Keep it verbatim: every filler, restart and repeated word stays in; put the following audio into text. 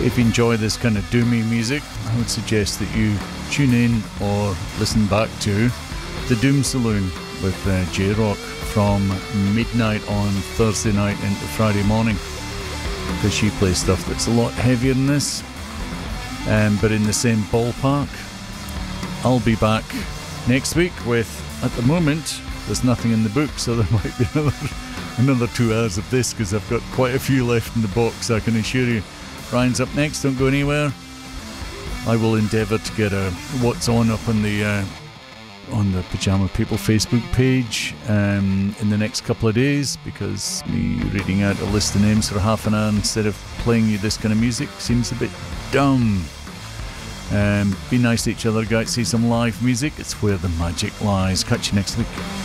If you enjoy this kind of doomy music, I would suggest that you tune in or listen back to The Doom Saloon with uh, J-Rock from midnight on Thursday night into Friday morning, because she plays stuff that's a lot heavier than this, um, but in the same ballpark. I'll be back next week with, at the moment, there's nothing in the book, so there might be another another two hours of this, because I've got quite a few left in the box, I can assure you. Ryan's up next, don't go anywhere. I will endeavour to get a what's on up on the uh, on the Pajama People Facebook page um, in the next couple of days, because me reading out a list of names for half an hour instead of playing you this kind of music seems a bit dumb. Um, be nice to each other, guys. See some live music. It's where the magic lies. Catch you next week.